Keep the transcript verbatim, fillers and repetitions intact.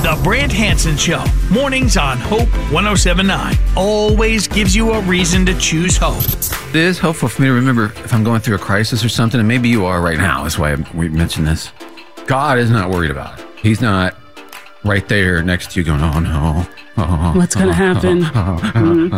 The Brant Hansen Show, mornings on Hope one oh seven point nine. Always gives you a reason to choose hope. It is helpful for me to remember if I'm going through a crisis or something, and maybe you are right now. That's why we mentioned this. God is not worried about it. He's not right there next to you going, oh no. Oh, What's going to oh, happen? oh, oh, oh, mm-hmm.